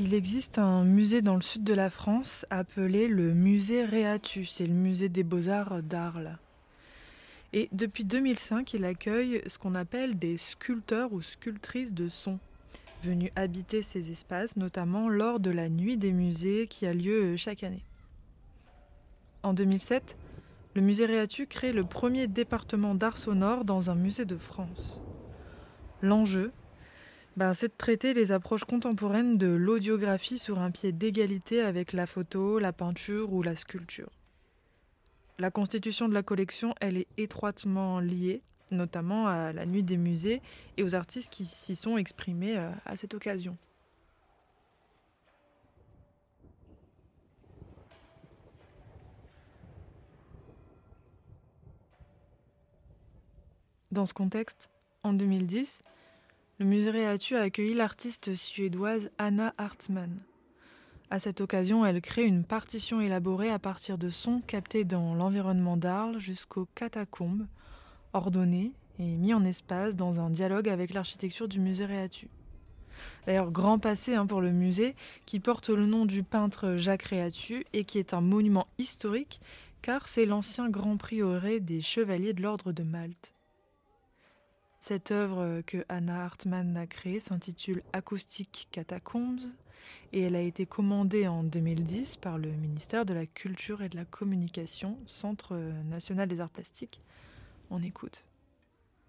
Il existe un musée dans le sud de la France appelé le musée Réatu, c'est le musée des beaux-arts d'Arles. Et depuis 2005, il accueille ce qu'on appelle des sculpteurs ou sculptrices de son, venus habiter ces espaces, notamment lors de la nuit des musées qui a lieu chaque année. En 2007, le musée Réatu crée le premier département d'art sonore dans un musée de France. L'enjeu, c'est de traiter les approches contemporaines de l'audiographie sur un pied d'égalité avec la photo, la peinture ou la sculpture. La constitution de la collection, elle est étroitement liée, notamment à la nuit des musées et aux artistes qui s'y sont exprimés à cette occasion. Dans ce contexte, en 2010, le musée Réatu a accueilli l'artiste suédoise Anna Hartmann. À cette occasion, elle crée une partition élaborée à partir de sons captés dans l'environnement d'Arles jusqu'aux catacombes, ordonnés et mis en espace dans un dialogue avec l'architecture du musée Réatu. D'ailleurs, grand passé pour le musée, qui porte le nom du peintre Jacques Réatu et qui est un monument historique, car c'est l'ancien grand prieuré des chevaliers de l'ordre de Malte. Cette œuvre que Anna Hartmann a créée s'intitule Acoustic Catacombs et elle a été commandée en 2010 par le ministère de la Culture et de la Communication, Centre national des arts plastiques. On écoute.